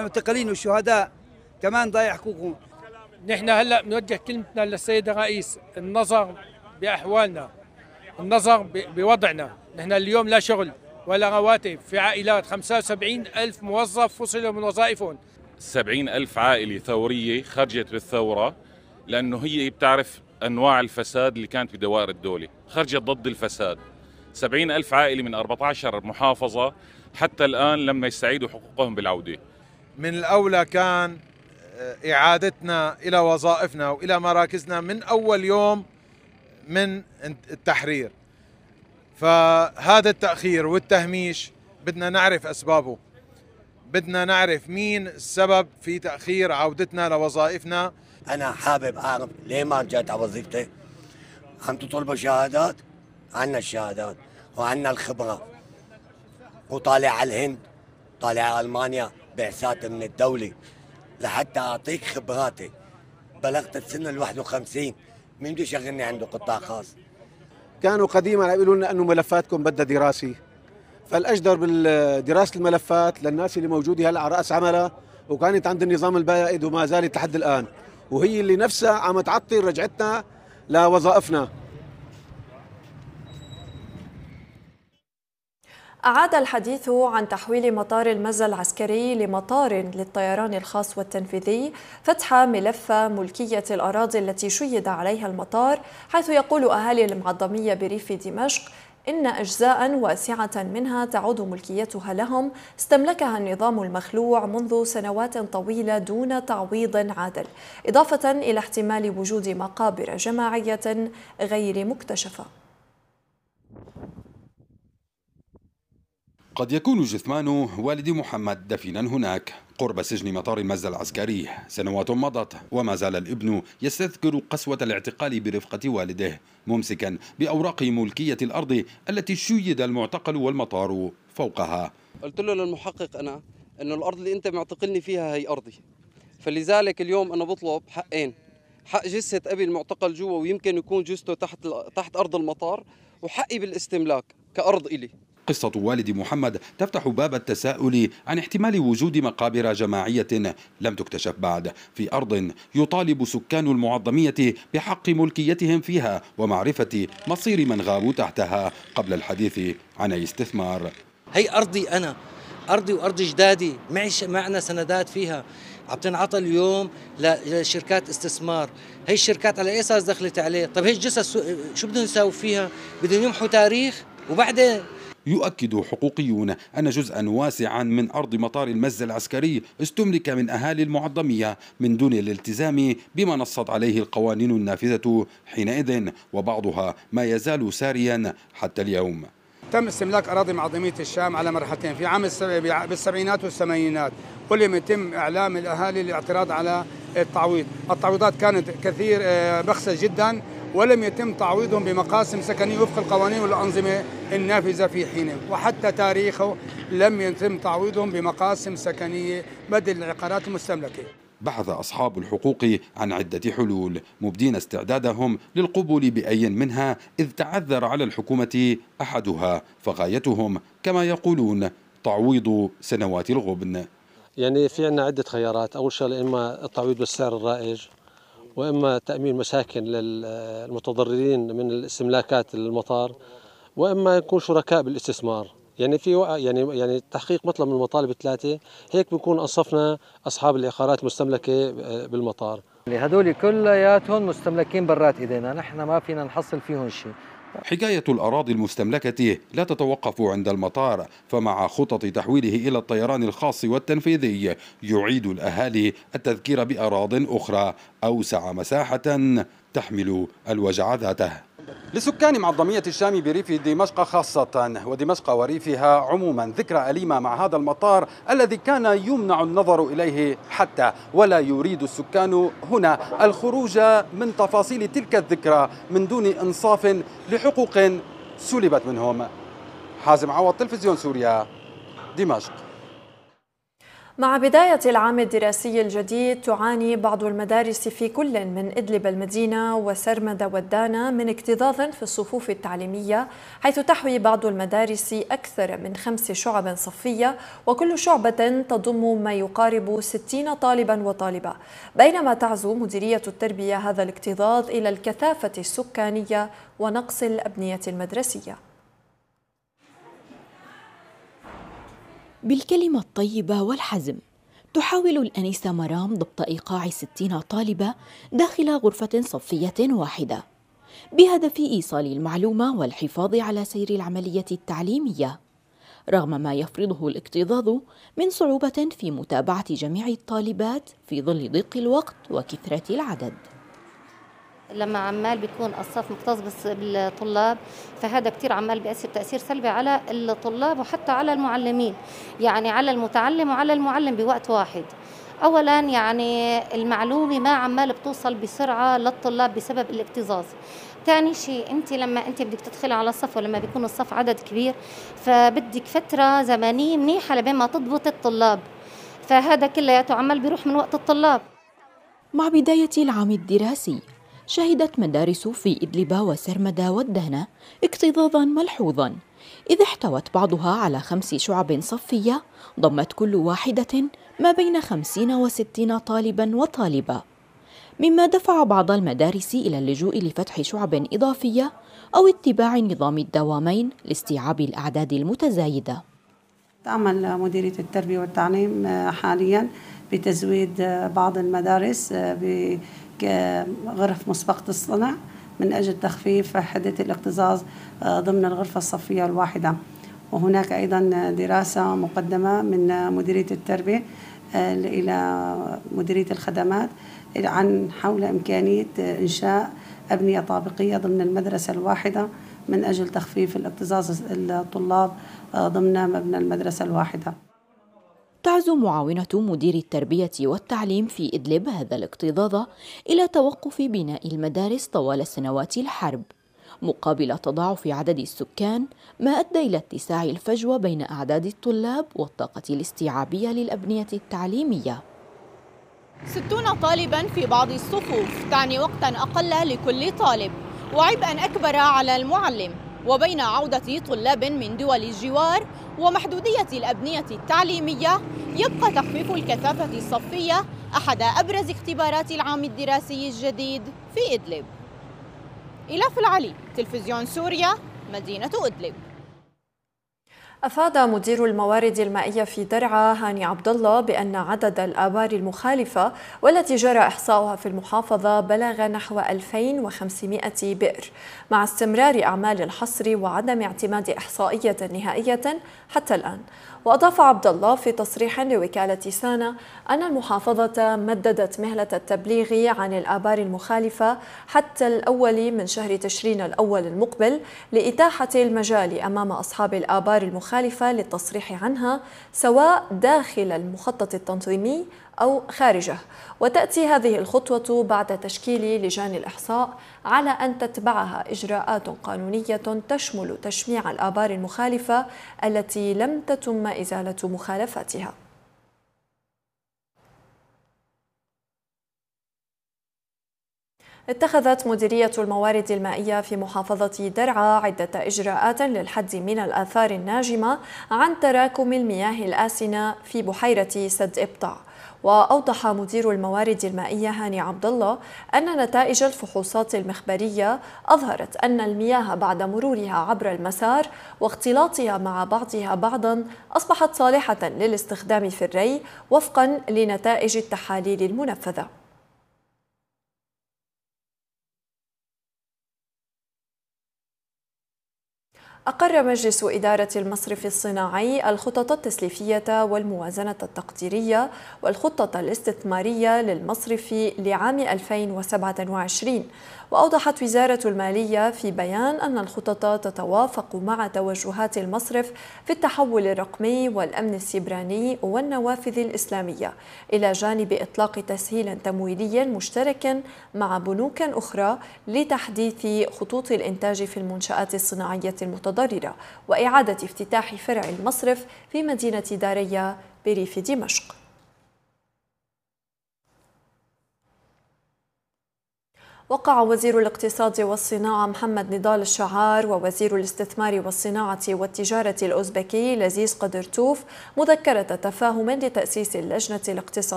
المعتقلين والشهداء كمان ضايع حقوقهم. نحن هلا بنوجه كلمتنا للسيد الرئيس، النظر بأحوالنا، النظر بوضعنا. نحن اليوم لا شغل ولا رواتب، في عائلات 75,000 موظف فصلوا من وظائفهم. 70,000 عائلة ثورية خرجت بالثورة لأنه هي بتعرف أنواع الفساد اللي كانت بدوائر الدولة، خرجت ضد الفساد. 70,000 عائلة من 14 محافظة حتى الآن لما يستعيدوا حقوقهم بالعودة. من الأولى كان إعادتنا إلى وظائفنا وإلى مراكزنا من أول يوم من التحرير. فهذا التأخير والتهميش بدنا نعرف أسبابه، بدنا نعرف مين السبب في تأخير عودتنا لوظائفنا. أنا حابب أعرف ليه ما رجعت على وظيفتي. عم تطلبوا شهادات؟ عنا الشهادات وعنا الخبرة، وطالع على الهند، طالع على ألمانيا بعثات من الدولة لحتى أعطيك خبراتي. بلغت السن 51، مين بده يشغلني عنده قطاع خاص؟ كانوا قديما يقولوا لنا انه ملفاتكم بدها دراسه، فالاجدر بالدراسه الملفات للناس اللي موجوده هلا على راس عملها وكانت عند النظام البائد وما زالت لحد الان، وهي اللي نفسها عم تعطل رجعتنا لوظائفنا. أعاد الحديث عن تحويل مطار المزة العسكري لمطار للطيران الخاص والتنفيذي فتح ملف ملكية الأراضي التي شيد عليها المطار، حيث يقول أهالي المعظمية بريف دمشق إن أجزاء واسعة منها تعود ملكيتها لهم استملكها النظام المخلوع منذ سنوات طويلة دون تعويض عادل، إضافة إلى احتمال وجود مقابر جماعية غير مكتشفة. قد يكون جثمان والد محمد دفينا هناك قرب سجن مطار المزة العسكري. سنوات مضت وما زال الابن يستذكر قسوة الاعتقال برفقة والده، ممسكا بأوراق ملكية الأرض التي شيد المعتقل والمطار فوقها. قلت له للمحقق أنا أنه الأرض اللي أنت معتقلني فيها هي أرضي، فلذلك اليوم أنا بطلب حقين: حق جثة أبي المعتقل جوا ويمكن يكون جثته تحت أرض المطار، وحقي بالاستملاك كأرض إلي. قصة والد محمد تفتح باب التساؤل عن احتمال وجود مقابر جماعية لم تكتشف بعد في أرض يطالب سكان المعظمية بحق ملكيتهم فيها ومعرفة مصير من غابوا تحتها قبل الحديث عن أي استثمار. هي أرضي، أنا أرضي وأرض جدادي، معنا سندات فيها عم تنعطى اليوم لشركات استثمار. هي الشركات على أي أساس دخلت عليه؟ طب هي الجثث شو بدهم يساووا فيها؟ بدهم يمحوا تاريخ وبعدين. يؤكد حقوقيون أن جزءا واسعا من أرض مطار المزة العسكري استملك من أهالي المعظمية من دون الالتزام بما نصت عليه القوانين النافذة حينئذ، وبعضها ما يزال ساريا حتى اليوم. تم استملاك أراضي معظمية الشام على مرحلتين، في عام بالسبعينات والثمانينات، ولم يتم إعلام الأهالي الاعتراض على التعويض. التعويضات كانت كثير بخسة جدا، ولم يتم تعويضهم بمقاسم سكنية وفق القوانين والأنظمة النافذة في حينه، وحتى تاريخه لم يتم تعويضهم بمقاسم سكنية بدل العقارات المستملكة. بحث أصحاب الحقوق عن عدة حلول مبدين استعدادهم للقبول بأي منها إذ تعذر على الحكومة أحدها، فغايتهم كما يقولون تعويض سنوات الغبن. يعني في عندنا عدة خيارات: أول شيء إما التعويض بالسعر الرائج، وإما تأمين مساكن للمتضررين من الاستملاكات المطار، وإما يكون شركاء بالاستثمار. يعني في يعني تحقيق مطلب من المطالب الثلاثة، هيك بنكون أنصفنا أصحاب العقارات المستملكة بالمطار. هذول كلياتهم مستملكين برات إيدينا، نحن ما فينا نحصل فيهم شيء. حكاية الأراضي المستملكة لا تتوقف عند المطار، فمع خطط تحويله إلى الطيران الخاص والتنفيذي يعيد الأهالي التذكير بأراضٍ أخرى أوسع مساحة تحمل الوجع ذاته. لسكان معظمية الشام بريف دمشق خاصة ودمشق وريفها عموما ذكرى أليمة مع هذا المطار الذي كان يمنع النظر إليه حتى، ولا يريد السكان هنا الخروج من تفاصيل تلك الذكرى من دون إنصاف لحقوق سلبت منهم. حازم عوض، تلفزيون سوريا، دمشق. مع بداية العام الدراسي الجديد تعاني بعض المدارس في كل من إدلب المدينة وسرمدة والدانا من اكتظاظ في الصفوف التعليمية، حيث تحوي بعض المدارس أكثر من 5 شعب صفية، وكل شعبة تضم ما يقارب 60 طالبا وطالبة، بينما تعزو مديرية التربية هذا الاكتظاظ إلى الكثافة السكانية ونقص الأبنية المدرسية. بالكلمة الطيبة والحزم تحاول الأنسة مرام ضبط إيقاع 60 طالبة داخل غرفة صفية واحدة بهدف إيصال المعلومة والحفاظ على سير العملية التعليمية، رغم ما يفرضه الاكتظاظ من صعوبة في متابعة جميع الطالبات في ظل ضيق الوقت وكثرة العدد. لما عمال بيكون الصف مكتظ بالطلاب، فهذا كتير عمال بيأثر تأثير سلبي على الطلاب وحتى على المعلمين، يعني على المتعلم وعلى المعلم بوقت واحد. أولا يعني المعلومة ما عمال بتوصل بسرعة للطلاب بسبب الاكتظاظ. ثاني شيء، انت لما انت بدك تدخلي على الصف ولما بيكون الصف عدد كبير، فبدك فترة زمنية منيحة لبين ما تضبط الطلاب، فهذا كلياته عمال بيروح من وقت الطلاب. مع بداية العام الدراسي شهدت مدارس في إدلب وسرمدة والدهنة اكتظاظا ملحوظا، إذ احتوت بعضها على 5 شعب صفية ضمت كل واحدة ما بين 50 و60 طالبا وطالبة، مما دفع بعض المدارس إلى اللجوء لفتح شعب إضافية أو اتباع نظام الدوامين لاستيعاب الأعداد المتزايدة. تعمل مديرية التربية والتعليم حاليا بتزويد بعض المدارس بغرف مسبقة الصنع من أجل تخفيف حدة الاكتظاظ ضمن الغرفة الصفية الواحدة. وهناك أيضا دراسة مقدمة من مديرية التربية إلى مديرية الخدمات عن حول إمكانية إنشاء أبنية طابقية ضمن المدرسة الواحدة من أجل تخفيف الاكتظاظ الطلاب ضمن مبنى المدرسة الواحدة. تعزو معاونة مدير التربية والتعليم في إدلب هذا الاكتظاظ إلى توقف بناء المدارس طوال سنوات الحرب، مقابل تضاعف عدد السكان، ما أدى إلى اتساع الفجوة بين أعداد الطلاب والطاقة الاستيعابية للأبنية التعليمية. 60 طالبا في بعض الصفوف تعني وقتا أقل لكل طالب وعبئا أكبر على المعلم، وبين عودة طلاب من دول الجوار ومحدودية الأبنية التعليمية يبقى تخفيف الكثافة الصفية أحد أبرز اختبارات العام الدراسي الجديد في إدلب. إلاف العلي، تلفزيون سوريا، مدينة إدلب. أفاد مدير الموارد المائية في درعا هاني عبد الله بأن عدد الآبار المخالفة والتي جرى إحصاؤها في المحافظة بلغ نحو 2500 بئر، مع استمرار أعمال الحصر وعدم اعتماد إحصائية نهائية حتى الآن. وأضاف عبد الله في تصريح لوكالة سانا أن المحافظة مددت مهلة التبليغ عن الآبار المخالفة حتى الأول من شهر تشرين الأول المقبل لإتاحة المجال أمام أصحاب الآبار المخالفة للتصريح عنها سواء داخل المخطط التنظيمي أو خارجه. وتأتي هذه الخطوة بعد تشكيل لجان الإحصاء على أن تتبعها إجراءات قانونية تشمل تشميع الآبار المخالفة التي لم تتم إزالة مخالفاتها. اتخذت مديرية الموارد المائية في محافظة درعا عدة إجراءات للحد من الآثار الناجمة عن تراكم المياه الآسنة في بحيرة سد إبطع. وأوضح مدير الموارد المائية هاني عبد الله أن نتائج الفحوصات المخبرية أظهرت أن المياه بعد مرورها عبر المسار واختلاطها مع بعضها بعضا أصبحت صالحة للاستخدام في الري وفقا لنتائج التحاليل المنفذة. أقر مجلس إدارة المصرف الصناعي الخطط التسليفية والموازنة التقديرية والخطة الاستثمارية للمصرف لعام 2027. وأوضحت وزارة المالية في بيان أن الخطط تتوافق مع توجهات المصرف في التحول الرقمي والأمن السيبراني والنوافذ الإسلامية، إلى جانب إطلاق تسهيل تمويلي مشترك مع بنوك أخرى لتحديث خطوط الإنتاج في المنشآت الصناعية المتضررة وإعادة افتتاح فرع المصرف في مدينة داريا بريف دمشق. وقع وزير الاقتصاد والصناعة محمد نضال الشعار ووزير الاستثمار والصناعة والتجارة الأوزبكي لزيز قدرتوف مذكرة تفاهم لتأسيس اللجنة الاقتصادية